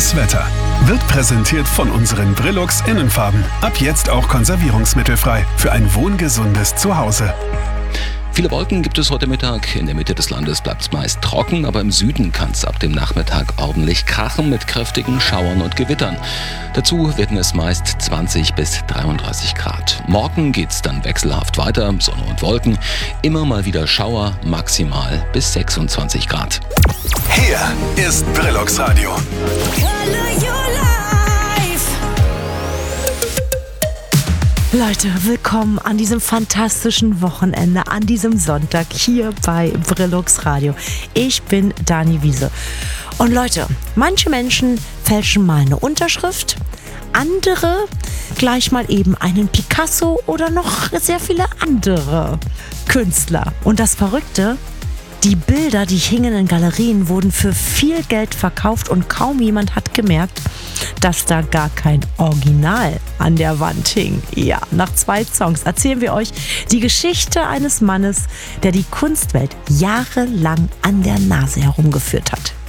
Das Wetter wird präsentiert von unseren Brillux Innenfarben. Ab jetzt auch konservierungsmittelfrei für ein wohngesundes Zuhause. Viele Wolken gibt es heute Mittag. In der Mitte des Landes bleibt es meist trocken, aber im Süden kann es ab dem Nachmittag ordentlich krachen mit kräftigen Schauern und Gewittern. Dazu werden es meist 20 bis 33 Grad. Morgen geht es dann wechselhaft weiter, Sonne und Wolken. Immer mal wieder Schauer, maximal bis 26 Grad. Hier ist Brillux Radio. Leute, willkommen an diesem fantastischen Wochenende, an diesem Sonntag hier bei Brillux Radio. Ich bin Dani Wiese. Und Leute, manche Menschen fälschen mal eine Unterschrift, andere gleich mal eben einen Picasso oder noch sehr viele andere Künstler. Und das Verrückte: die Bilder, die hingen in Galerien, wurden für viel Geld verkauft und kaum jemand hat gemerkt, dass da gar kein Original an der Wand hing. Ja, nach 2 Songs erzählen wir euch die Geschichte eines Mannes, der die Kunstwelt jahrelang an der Nase herumgeführt hat.